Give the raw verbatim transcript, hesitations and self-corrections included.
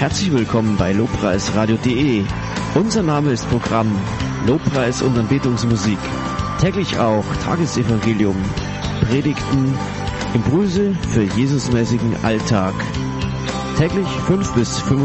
Herzlich willkommen bei lobpreisradio punkt de. Unser Name ist Programm Lobpreis und Anbetungsmusik. Täglich auch Tagesevangelium, Predigten, Impulse für Jesusmäßigen Alltag. Täglich fünf bis